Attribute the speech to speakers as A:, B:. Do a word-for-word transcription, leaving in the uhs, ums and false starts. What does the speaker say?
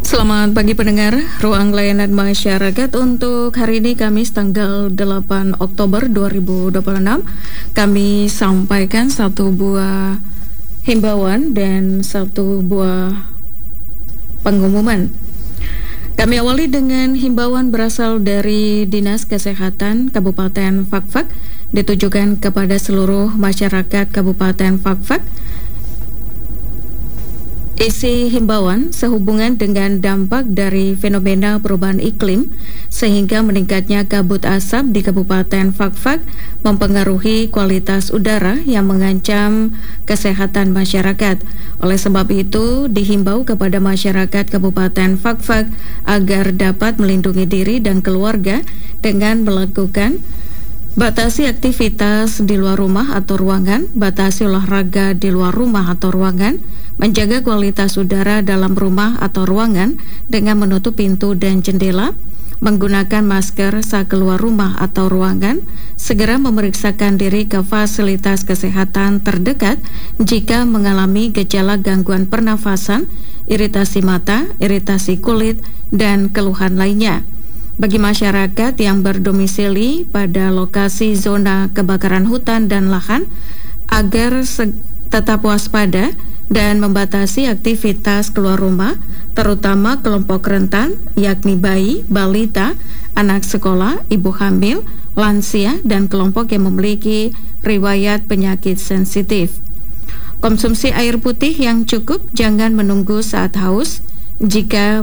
A: Selamat pagi pendengar Ruang Layanan Masyarakat. Untuk hari ini Kamis tanggal delapan Oktober dua ribu dua puluh enam, kami sampaikan satu buah himbauan dan satu buah pengumuman. Kami awali dengan himbauan berasal dari Dinas Kesehatan Kabupaten Fakfak, ditujukan kepada seluruh masyarakat Kabupaten Fakfak. Isi himbauan sehubungan dengan dampak dari fenomena perubahan iklim sehingga meningkatnya kabut asap di Kabupaten Fakfak mempengaruhi kualitas udara yang mengancam kesehatan masyarakat. Oleh sebab itu, dihimbau kepada masyarakat Kabupaten Fakfak agar dapat melindungi diri dan keluarga dengan melakukan batasi aktivitas di luar rumah atau ruangan, batasi olahraga di luar rumah atau ruangan, menjaga kualitas udara dalam rumah atau ruangan dengan menutup pintu dan jendela, menggunakan masker saat keluar rumah atau ruangan, segera memeriksakan diri ke fasilitas kesehatan terdekat jika mengalami gejala gangguan pernafasan, iritasi mata, iritasi kulit, dan keluhan lainnya. Bagi masyarakat yang berdomisili pada lokasi zona kebakaran hutan dan lahan, agar tetap waspada dan membatasi aktivitas keluar rumah, terutama kelompok rentan, yakni bayi, balita, anak sekolah, ibu hamil, lansia, dan kelompok yang memiliki riwayat penyakit sensitif. Konsumsi air putih yang cukup, jangan menunggu saat haus. Jika